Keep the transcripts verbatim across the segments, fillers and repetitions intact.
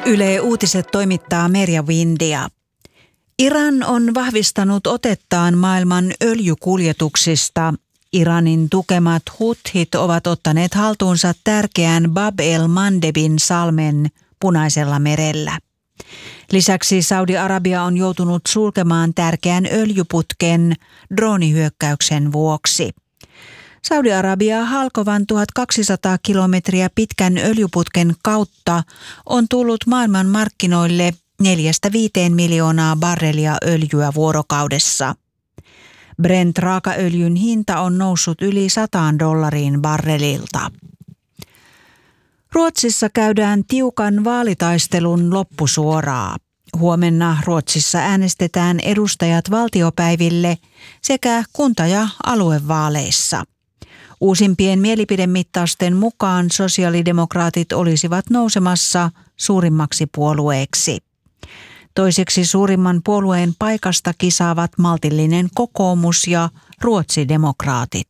Yle Uutiset toimittaa Merja Windia. Iran on vahvistanut otettaan maailman öljykuljetuksista. Iranin tukemat Huthit ovat ottaneet haltuunsa tärkeän Bab el-Mandebin salmen Punaisella merellä. Lisäksi Saudi-Arabia on joutunut sulkemaan tärkeän öljyputken droonihyökkäyksen vuoksi. Saudi-Arabia halkovan tuhatkaksisataa kilometriä pitkän öljyputken kautta on tullut maailman markkinoille neljästä viiteen miljoonaa barrelia öljyä vuorokaudessa. Brent-raakaöljyn hinta on noussut yli sataan dollariin barrelilta. Ruotsissa käydään tiukan vaalitaistelun loppusuoraa. Huomenna Ruotsissa äänestetään edustajat valtiopäiville sekä kunta- ja aluevaaleissa. Uusimpien mielipidemittausten mukaan sosiaalidemokraatit olisivat nousemassa suurimmaksi puolueeksi. Toiseksi suurimman puolueen paikasta kisaavat maltillinen kokoomus ja ruotsidemokraatit.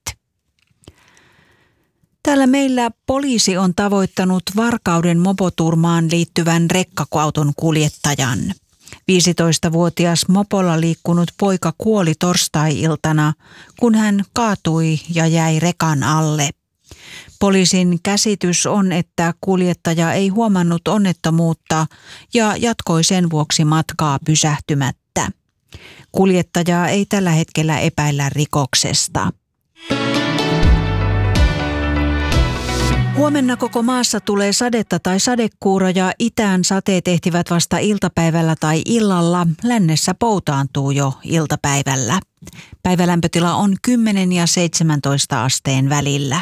Täällä meillä poliisi on tavoittanut Varkauden mopoturmaan liittyvän rekkaauton kuljettajan. viisitoistavuotias mopolla liikkunut poika kuoli torstai-iltana, kun hän kaatui ja jäi rekan alle. Poliisin käsitys on, että kuljettaja ei huomannut onnettomuutta ja jatkoi sen vuoksi matkaa pysähtymättä. Kuljettajaa ei tällä hetkellä epäillä rikoksesta. Huomenna koko maassa tulee sadetta tai sadekuuroja. Itään sateet ehtivät vasta iltapäivällä tai illalla. Lännessä poutaantuu jo iltapäivällä. Päivälämpötila on kymmenen ja seitsemäntoista asteen välillä.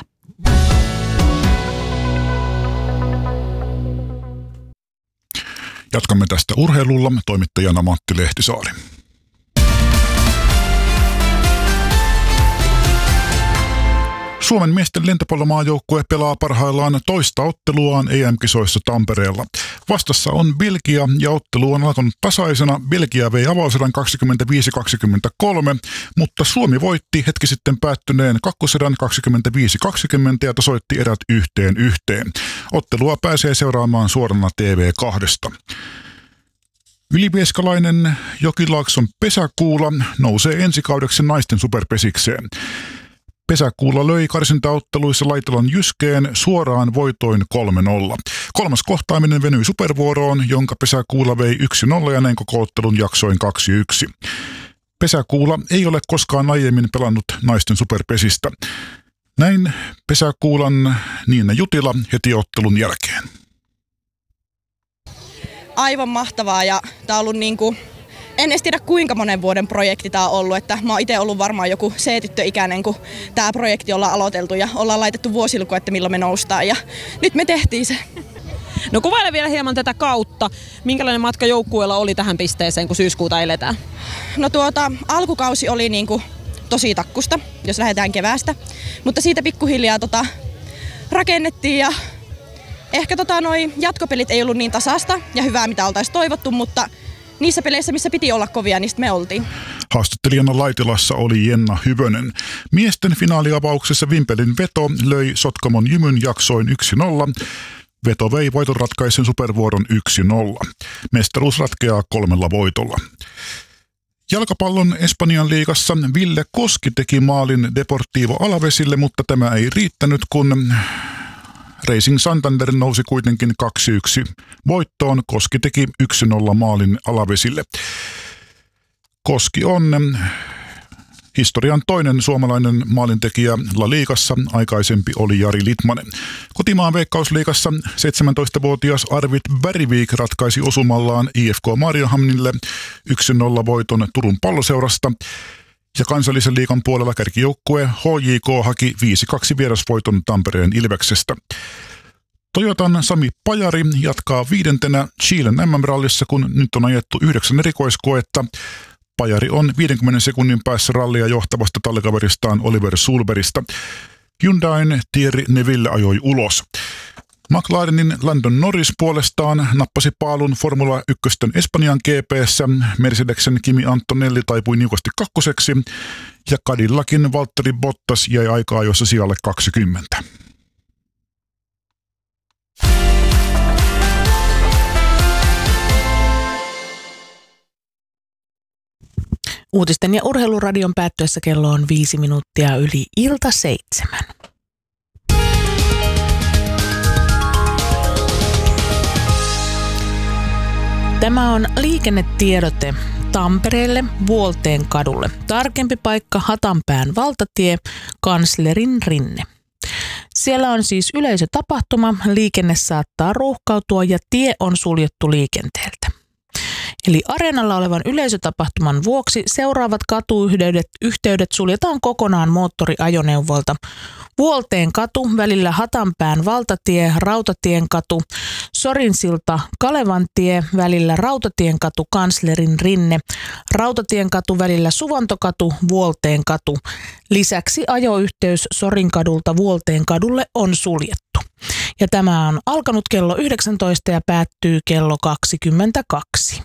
Jatkamme tästä urheilulla. Toimittajana Matti Lehtisaari. Suomen miesten lentopallomaajoukkue pelaa parhaillaan toista otteluaan E M-kisoissa Tampereella. Vastassa on Belgia ja ottelu on alkanut tasaisena. Belgia vei avauserän kaksikymmentäviisi kaksikymmentäkolme, mutta Suomi voitti hetki sitten päättyneen kakkoserän kaksikymmentäviisi kaksikymmentä ja tasoitti erät yhteen yhteen. Ottelua pääsee seuraamaan suorana T V kahdesta. Ylivieskalainen Jokilaakson Pesäkuula nousee ensi kaudeksi naisten superpesikseen. Pesäkuula löi karsintaotteluissa Laitelan Jyskeen suoraan voitoin kolme nolla. Kolmas kohtaaminen venyi supervuoroon, jonka Pesäkuula vei yksi nolla ja näin koko ottelun jaksoin kaksi yksi. Pesäkuula ei ole koskaan aiemmin pelannut naisten superpesistä. Näin Pesäkuulan Niina Jutila heti ottelun jälkeen. Aivan mahtavaa ja tää on ollut niinku... En edes tiedä kuinka monen vuoden projekti tää on ollut, että mä oon itse ollut varmaan joku C-tyttöikäinen, kun tää projekti ollaan aloiteltu ja ollaan laitettu vuosiluku, että milloin me noustaan ja nyt me tehtiin se. No kuvaile vielä hieman tätä kautta. Minkälainen matka joukkueella oli tähän pisteeseen, kun syyskuuta eletään? No tuota, alkukausi oli niinku tosi takkusta, jos lähdetään keväästä, mutta siitä pikkuhiljaa tota, rakennettiin ja ehkä tota, noi jatkopelit ei ollut niin tasasta ja hyvää mitä oltaisiin toivottu, mutta niissä peleissä, missä piti olla kovia, niistä me oltiin. Haastattelijana Laitilassa oli Jenna Hyvönen. Miesten finaaliavauksessa Vimpelin Veto löi Sotkamon Jymyn jaksoin yksi nolla. Veto vei voiton ratkaisen supervuoron yksi nolla. Mestaruus ratkeaa kolmella voitolla. Jalkapallon Espanjan liigassa Ville Koski teki maalin Deportivo Alavesille, mutta tämä ei riittänyt, kun Racing Santander nousi kuitenkin kaksi yksi voittoon. Koski teki yksi nolla maalin Alavesille. Koski on historian toinen suomalainen maalintekijä La Ligassa. Aikaisempi oli Jari Litmanen. Kotimaan Veikkausliigassa seitsemäntoistavuotias Arvid Bergvik ratkaisi osumallaan I F K Mariehamnille yksi nolla voiton Turun Palloseurasta. Ja kansallisen liigan puolella kärkijoukkue H J K haki viisi kaksi vierasvoiton Tampereen Ilveksestä. Toyotan Sami Pajari jatkaa viidentenä Chilen M M-rallissa, kun nyt on ajettu yhdeksän erikoiskoetta. Pajari on viidenkymmenen sekunnin päässä rallia johtavasta tallikaveristaan Oliver Sulberista. Hyundain Thierry Neville ajoi ulos. McLarenin Landon Norris puolestaan nappasi paalun Formula yksi Espanjan G P:ssä. Mercedesen Kimi Antonelli taipui niukasti kakkoseksi ja Cadillacin Valtteri Bottas jäi aika-ajoissa sijalle kaksikymmentä. Uutisten ja urheiluradion päättyessä kello on viisi minuuttia yli ilta seitsemän. Tämä on liikennetiedote Tampereelle Vuolteen kadulle. Tarkempi paikka Hatanpään valtatie, Kanslerin rinne. Siellä on siis yleisötapahtuma, liikenne saattaa ruuhkautua ja tie on suljettu liikenteeltä. Eli areenalla olevan yleisötapahtuman vuoksi seuraavat katuyhteydet yhteydet suljetaan kokonaan moottoriajoneuvolta. Vuolteen katu välillä Hatanpään valtatie, Rautatien katu, Sorinsilta Kalevantie välillä Rautatien katu, Kanslerin rinne, Rautatien katu välillä Suvontokatu, Vuolteen katu. Lisäksi ajoyhteys Sorinkadulta Vuolteen kadulle on suljettu. Ja tämä on alkanut kello yhdeksäntoista ja päättyy kello kaksikymmentäkaksi.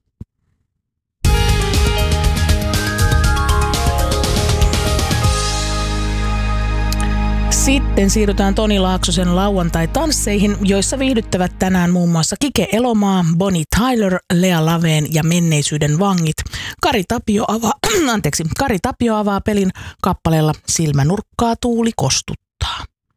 Sitten siirrytään Toni Laaksosen lauantai-tansseihin, joissa viihdyttävät tänään muun muassa Kike Elomaa, Bonnie Tyler, Lea Laveen ja Menneisyyden vangit. Kari Tapio avaa, anteeksi, Kari Tapio avaa pelin kappaleella Silmänurkkaa tuuli kostuttaa.